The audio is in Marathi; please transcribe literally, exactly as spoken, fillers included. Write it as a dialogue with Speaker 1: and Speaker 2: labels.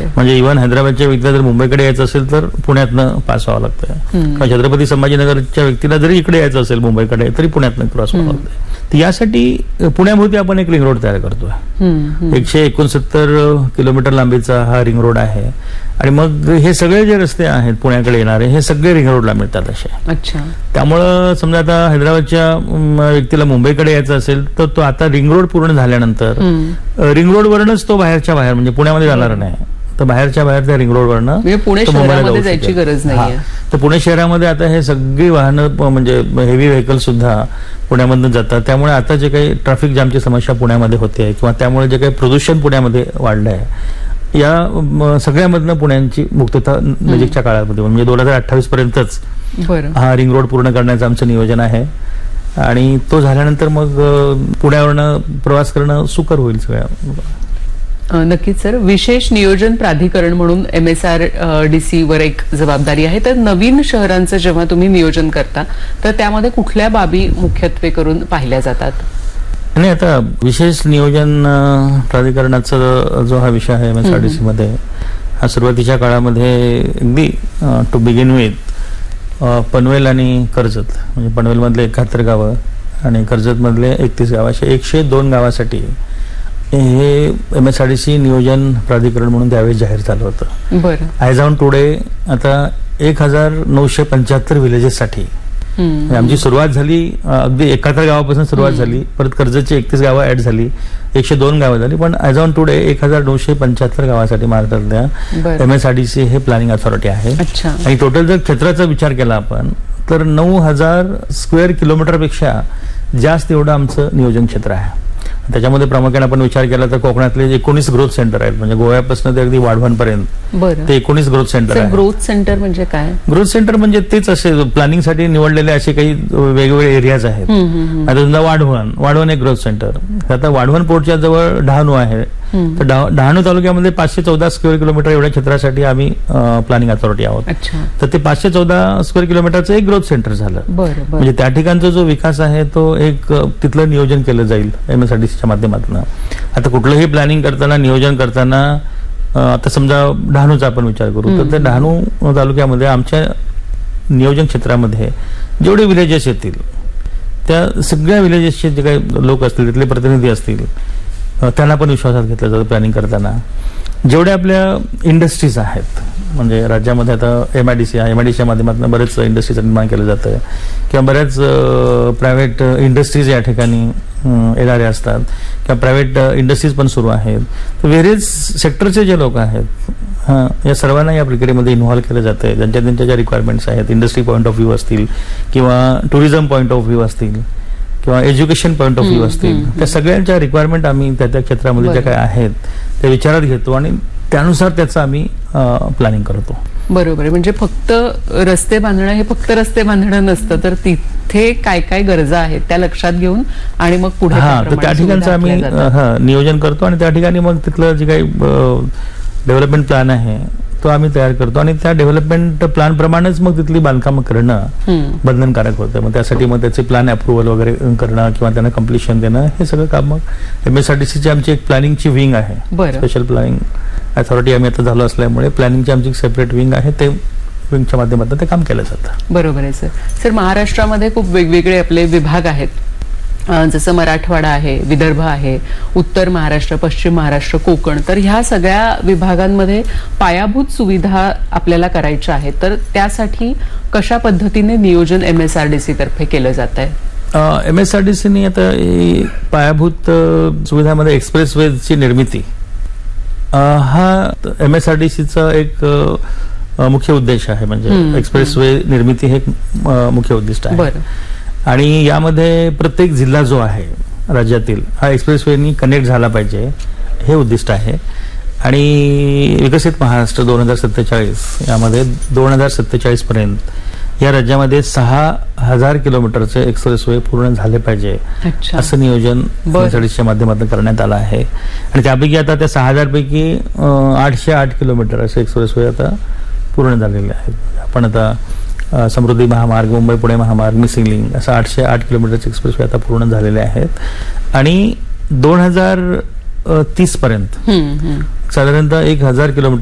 Speaker 1: म्हणजे इव्हन हैदराबादच्या व्यक्तीला जर मुंबईकडे यायचं असेल तर पुण्यातनं पास व्हावं लागतं किंवा छत्रपती संभाजीनगरच्या व्यक्तीला जरी इकडे यायचं असेल मुंबईकडे तरी पुण्यातनं क्रॉस व्हावं लागतं. तर यासाठी पुण्याभोवती आपण एक रिंग रोड तयार करतोय. एकशे एकोणसत्तर किलोमीटर लांबीचा हा रिंग रोड आहे आणि मग हे सगळे जे रस्ते आहेत पुण्याकडे येणारे हे सगळे रिंग रोडला मिळतात असे.
Speaker 2: अच्छा.
Speaker 1: त्यामुळं समजा आता हैदराबादच्या व्यक्तीला मुंबईकडे यायचं असेल तर तो आता रिंग रोड पूर्ण झाल्यानंतर रिंग रोडवरनच तो बाहेरच्या बाहेर म्हणजे पुण्यामध्ये जाणार नाही, तर बाहेरच्या बाहेर त्या रिंग रोडवरनं
Speaker 2: पुणे शहरामध्ये जायची गरज नाही.
Speaker 1: तर पुणे शहरामध्ये आता हे सगळी वाहनं म्हणजे हेवी व्हेकल सुद्धा पुण्यामधून जातात. त्यामुळे आता जे काही ट्रॅफिक जामची समस्या पुण्यामध्ये होते किंवा त्यामुळे जे काही प्रदूषण पुण्यामध्ये वाढलं आहे या सगळ्यामधनं पुण्याची मुक्तता नजीकच्या काळामध्ये म्हणजे दोन हजार अठ्ठावीस पर्यंतच हा रिंग रोड पूर्ण करण्याचं आमचं नियोजन आहे आणि तो झाल्यानंतर मग पुण्यावरनं प्रवास करणं सुकर होईल सगळ्या.
Speaker 2: नक्कीच सर. विशेष नियोजन प्राधिकरण म्हणून M S R D C वर एक जबाबदारी आहे. तर नवीन शहरांचं जेव्हा तुम्ही नियोजन करता तर त्यामध्ये कुठल्या बाबी मुख्यत्वे करून पाहिल्या जातात?
Speaker 1: नाही, आता विशेष नियोजन प्राधिकरणाचा जो हा विषय आहे M S R D C मध्ये हा सुरुवातीच्या काळामध्ये अगदी टू बिगिन विथ पनवेल आणि कर्जत म्हणजे पनवेल मधले एकाहत्तर गावं आणि कर्जत मधले एकतीस गाव असे एकशे दोन गावासाठी हे M S R D C नियोजन प्राधिकरण म्हणून त्यावेळेस जाहीर झालं होतं.
Speaker 2: बरं.
Speaker 1: ॲज ऑन टुडे आता एक हजार नऊशे पंच्याहत्तर विलेजेससाठी आमची सुरुवात झाली. अगदी एकाहत्तर गावापासून सुरुवात झाली, परत कर्जतची एकतीस गावं ऍड झाली, एकशे दोन गावं झाली, पण ॲज ऑन टुडे एक हजार नऊशे पंच्याहत्तर गावासाठी महाराष्ट्रातल्या M S R D C हे प्लॅनिंग अथॉरिटी आहे. आणि टोटल जर क्षेत्राचा विचार केला आपण तर नऊ हजार स्क्वेअर किलोमीटरपेक्षा जास्त एवढं आमचं नियोजन क्षेत्र आहे. त्याच्यामध्ये प्रामुख्याने आपण विचार केला तर कोकणातले एकोणीस ग्रोथ सेंटर आहेत म्हणजे गोव्यापासून ते अगदी वाढवणपर्यंत ते एकोणीस ग्रोथ सेंटर आहेत.
Speaker 2: ग्रोथ सेंटर म्हणजे काय?
Speaker 1: ग्रोथ सेंटर म्हणजे तेच असे प्लॅनिंगसाठी निवडलेले असे काही वेगवेगळे एरियाज आहेत. आता समजा वाढवण वाढवण एक ग्रोथ सेंटर. आता वाढवण पोर्टच्या जवळ डहाणू आहे, तर डहाणू तालुक्यामध्ये पाचशे चौदा स्क्वेअर किलोमीटर एवढ्या क्षेत्रासाठी आम्ही प्लॅनिंग अथॉरिटी आहोत. तर ते पाचशे चौदा स्क्वेअर किलोमीटरचं एक ग्रोथ सेंटर झालं. म्हणजे त्या ठिकाणचा जो विकास आहे तो एक तिथलं नियोजन केलं जाईल एमएसआरडीसीच्या माध्यमातून. आता कुठलंही प्लॅनिंग करताना नियोजन करताना आता समजा डहाणूचा आपण विचार करू तर त्या डहाणू तालुक्यामध्ये आमच्या नियोजन क्षेत्रामध्ये जेवढे विलेजेस येतील त्या सगळ्या विलेजेसचे जे काही लोक असतील तिथले प्रतिनिधी असतील त्यांना पण विश्वासात घेतलं जातं प्लॅनिंग करताना. जेवढ्या आपल्या इंडस्ट्रीज आहेत म्हणजे राज्यामध्ये आता एमआयडीसी आहे, एमआयडीसीच्या माध्यमातून बरेच इंडस्ट्रीचं निर्माण केलं जातं किंवा बऱ्याच प्रायव्हेट इंडस्ट्रीज या ठिकाणी येणारे असतात किंवा प्रायव्हेट इंडस्ट्रीज पण सुरू आहेत. तर व्हेरियस सेक्टरचे जे लोक आहेत हां या सर्वांना या प्रक्रियेमध्ये इन्व्हॉल्व्ह केलं जातं आहे. ज्यांच्या त्यांच्या ज्या रिक्वायरमेंट्स आहेत इंडस्ट्री पॉईंट ऑफ व्ह्यू असतील किंवा टुरिझम पॉईंट ऑफ व्ह्यू असतील किंवा एज्युकेशन पॉईंट ऑफ व्ह्यू असतील त्या सगळ्यांच्या रिक्वायरमेंट आम्ही त्या त्या क्षेत्रामध्ये ज्या काही आहेत त्या विचारात घेतो आणि त्यानुसार त्याचं आम्ही प्लॅनिंग करतो.
Speaker 2: बरोबर आहे. म्हणजे फक्त रस्ते बांधणं हे फक्त रस्ते बांधणं नसतं तर तिथे काय काय गरजा आहेत त्या लक्षात घेऊन आणि मग पुढे
Speaker 1: हा तर त्या ठिकाणचं आम्ही नियोजन करतो आणि त्या ठिकाणी मग तिथलं जे काही डेव्हलपमेंट प्लॅन आहे तो आम्ही तयार करतो आणि त्या डेव्हलपमेंट प्लॅन प्रमाणेच मग तिथली बांधकामं करणं बंधनकारक होतं. मग त्यासाठी मग त्याचे प्लॅन अप्रुव्हल वगैरे करणं किंवा त्यांना कम्प्लिशन देणं हे सगळं काम मग एमएसआरडीसीची आमची एक प्लॅनिंगची विंग आहे. स्पेशल प्लॅनिंग अथॉरिटी आम्ही आता झालो असल्यामुळे प्लॅनिंगची आमची सेपरेट विंग आहे ते विंगच्या माध्यमातून ते काम केलं जातं.
Speaker 2: बरोबर आहे सर. सर महाराष्ट्रामध्ये खूप वेगवेगळे आपले विभाग आहेत जसं मराठवाडा आहे, विदर्भ आहे, उत्तर महाराष्ट्र, पश्चिम महाराष्ट्र, कोकण. तर ह्या सगळ्या विभागांमध्ये पायाभूत सुविधा आपल्याला करायच्या आहेत तर त्यासाठी कशा पद्धतीने नियोजन एमएसआरडीसी तर्फे केलं जात आहे?
Speaker 1: एमएसआरडीसीने आता पायाभूत सुविधामध्ये एक्सप्रेस वेची निर्मिती हा एमएसआरडीसीचा एक मुख्य उद्देश आहे. म्हणजे एक्सप्रेस वे निर्मिती हे मुख्य उद्दिष्ट आहे आणि यामध्ये प्रत्येक जिल्हा जो आहे राज्यातील हा एक्सप्रेसवेनी कनेक्ट झाला पाहिजे हे उद्दिष्ट आहे. आणि विकसित महाराष्ट्र दोन हजार सत्तेचाळीस यामध्ये दोन हजार सत्तेचाळीस पर्यंत या राज्यामध्ये सहा हजार किलोमीटरचे एक्सप्रेसवे पूर्ण झाले पाहिजे असं नियोजन एमएसआरडीसीच्या माध्यमातून करण्यात आलं आहे. आणि त्यापैकी आता त्या सहा हजार पैकी आठशे आठ किलोमीटर असे एक्सप्रेसवे आता पूर्ण झालेले आहेत. आपण आता समृद्धी महामार्ग, मुंबई पुणे महामार्ग, मिसिंग लिंक असं आठशे आठ किलोमीटरचे एक्सप्रेसवे आता पूर्ण झालेले आहेत आणि दोन हजार तीस पर्यंत साधारणतः एक हजार किलोमीटर